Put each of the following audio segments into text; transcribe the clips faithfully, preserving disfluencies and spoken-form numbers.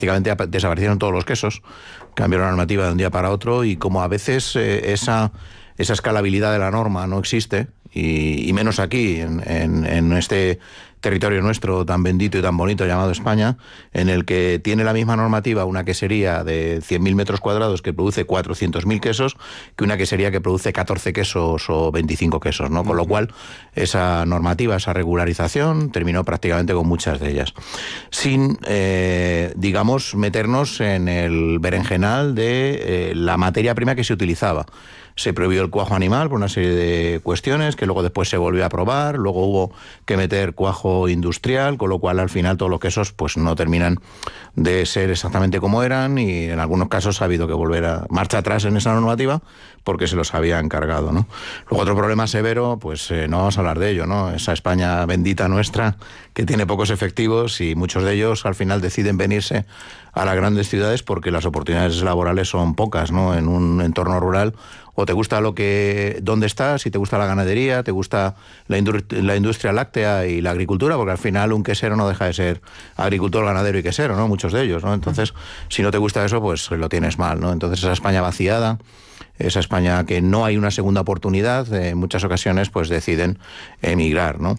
prácticamente desaparecieron todos los quesos, cambió la normativa de un día para otro, y como a veces eh, esa, esa escalabilidad de la norma no existe, y, y menos aquí, en, en, en este territorio nuestro tan bendito y tan bonito llamado España, en el que tiene la misma normativa una quesería de cien mil metros cuadrados que produce cuatrocientos mil quesos que una quesería que produce catorce quesos o veinticinco quesos, ¿no? Con lo cual, esa normativa, esa regularización, terminó prácticamente con muchas de ellas. Sin, eh, digamos, meternos en el berenjenal de eh, la materia prima que se utilizaba. Se prohibió el cuajo animal por una serie de cuestiones que luego después se volvió a aprobar, luego hubo que meter cuajo industrial, con lo cual al final todos los quesos pues no terminan de ser exactamente como eran, y en algunos casos ha habido que volver a marcha atrás en esa normativa porque se los había encargado, ¿no? Luego otro problema severo, pues eh, no vamos a hablar de ello, ¿no? Esa España bendita nuestra que tiene pocos efectivos y muchos de ellos al final deciden venirse a las grandes ciudades porque las oportunidades laborales son pocas, ¿no? En un entorno rural, o te gusta lo que dónde estás, si te gusta la ganadería, te gusta la, industria, la industria láctea y la agricultura, porque al final un quesero no deja de ser agricultor, ganadero y quesero, ¿no? Muchos de ellos, ¿no? Entonces, si no te gusta eso, pues lo tienes mal, ¿no? Entonces esa España vaciada, esa España que no hay una segunda oportunidad, en muchas ocasiones pues deciden emigrar, ¿no?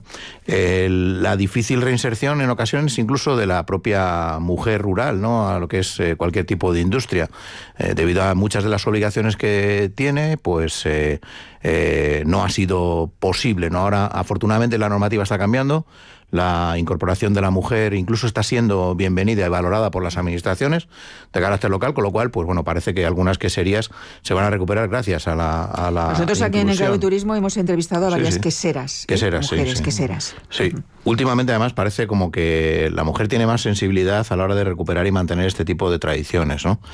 El, la difícil reinserción en ocasiones incluso de la propia mujer rural, ¿no? A lo que es eh, cualquier tipo de industria, eh, debido a muchas de las obligaciones que tiene, pues eh, eh, no ha sido posible, ¿no? Ahora afortunadamente la normativa está cambiando. La incorporación de la mujer incluso está siendo bienvenida y valorada por las administraciones de carácter local, con lo cual, pues bueno, parece que algunas queserías se van a recuperar gracias a la a la Nosotros aquí inclusión. En el Claro y Turismo hemos entrevistado a varias sí, sí. queseras. Queseras, ¿eh? Mujeres sí, sí. queseras. Sí. Uh-huh. Últimamente, además, parece como que la mujer tiene más sensibilidad a la hora de recuperar y mantener este tipo de tradiciones, ¿no?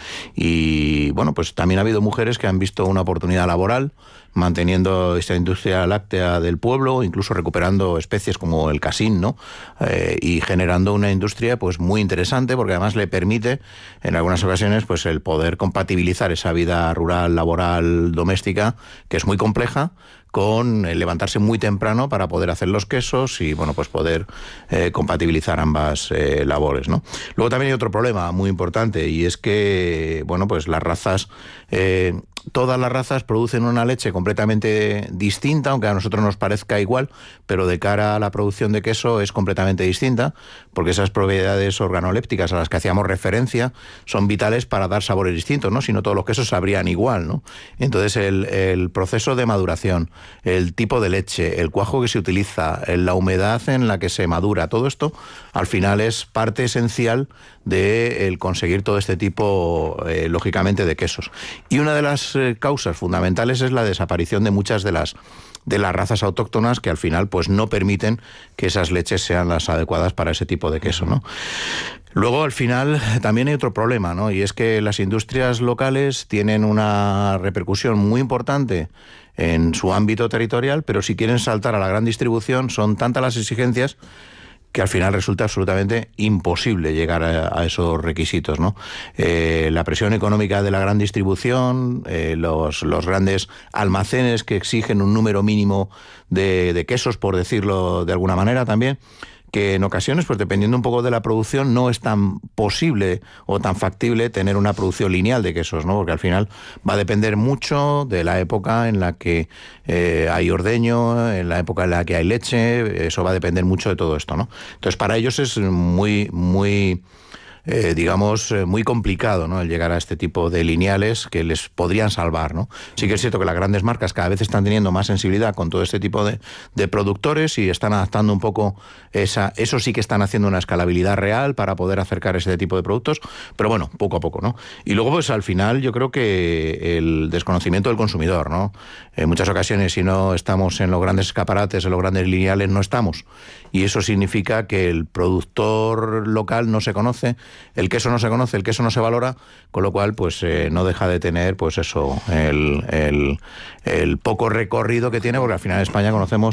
Y, bueno, pues también ha habido mujeres que han visto una oportunidad laboral manteniendo esta industria láctea del pueblo, incluso recuperando especies como el casín, ¿no? Eh, y generando una industria pues muy interesante, porque además le permite en algunas ocasiones pues el poder compatibilizar esa vida rural, laboral, doméstica, que es muy compleja, con eh, levantarse muy temprano para poder hacer los quesos y, bueno, pues poder eh, compatibilizar ambas eh, labores, ¿no? Luego también hay otro problema muy importante, y es que, bueno, pues las razas, eh, todas las razas producen una leche completamente distinta, aunque a nosotros nos parezca igual, pero de cara a la producción de queso es completamente distinta, porque esas propiedades organolépticas a las que hacíamos referencia son vitales para dar sabores distintos, ¿no? Si no, todos los quesos sabrían igual, ¿no? Entonces el, el proceso de maduración, el tipo de leche, el cuajo que se utiliza, la humedad en la que se madura, todo esto al final es parte esencial de el conseguir todo este tipo, eh, lógicamente, de quesos. Y una de las eh, causas fundamentales es la desaparición de muchas de las de las razas autóctonas, que al final pues no permiten que esas leches sean las adecuadas para ese tipo de queso, ¿no? Luego, al final, también hay otro problema, ¿no? Y es que las industrias locales tienen una repercusión muy importante en su ámbito territorial, pero si quieren saltar a la gran distribución, son tantas las exigencias que al final resulta absolutamente imposible llegar a, a esos requisitos, ¿no? Eh, la presión económica de la gran distribución, eh, los, los grandes almacenes que exigen un número mínimo de, de quesos, por decirlo de alguna manera también, que en ocasiones, pues dependiendo un poco de la producción, no es tan posible o tan factible tener una producción lineal de quesos, ¿no? Porque al final va a depender mucho de la época en la que eh, hay ordeño, en la época en la que hay leche, eso va a depender mucho de todo esto, ¿no? Entonces, para ellos es muy, muy... Eh, digamos, eh, muy complicado, ¿no?, el llegar a este tipo de lineales que les podrían salvar, ¿no? Sí que es cierto que las grandes marcas cada vez están teniendo más sensibilidad con todo este tipo de, de productores y están adaptando un poco esa, eso sí que están haciendo una escalabilidad real para poder acercar ese tipo de productos, pero bueno, poco a poco, ¿no? Y luego, pues al final yo creo que el desconocimiento del consumidor, ¿no? En muchas ocasiones, si no estamos en los grandes escaparates, en los grandes lineales, no estamos. Y eso significa que el productor local no se conoce, el queso no se conoce, el queso no se valora, con lo cual pues eh, no deja de tener pues eso, el, el, el poco recorrido que tiene, porque al final en España conocemos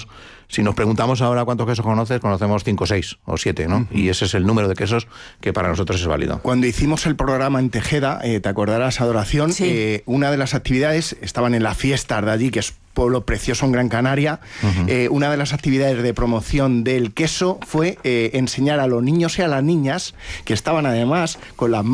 Si nos preguntamos ahora cuántos quesos conoces, conocemos cinco, seis o siete, ¿no? Uh-huh. Y ese es el número de quesos que para nosotros es válido. Cuando hicimos el programa en Tejeda, eh, te acordarás, Adoración, sí. eh, una de las actividades, estaban en las fiestas de allí, que es pueblo precioso en Gran Canaria, uh-huh. eh, una de las actividades de promoción del queso fue eh, enseñar a los niños y a las niñas, que estaban además con las